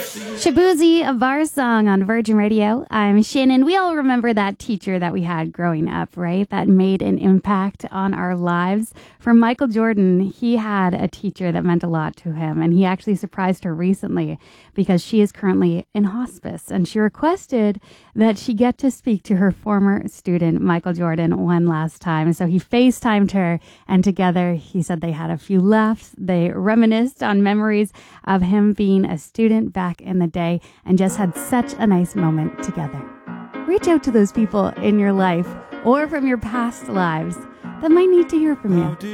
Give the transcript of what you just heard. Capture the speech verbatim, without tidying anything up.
Shabuzi, a bar song on Virgin Radio. I'm Shannon. We all remember that teacher that we had growing up, right? That made an impact on our lives. For Michael Jordan, he had a teacher that meant a lot to him, and he actually surprised her recently because she is currently in hospice, and she requested that she get to speak to her former student, Michael Jordan, one last time. So he FaceTimed her, and together he said they had a few laughs. They reminisced on memories of him being a student back in the day and just had such a nice moment together. Reach out to those people in your life or from your past lives that might need to hear from you.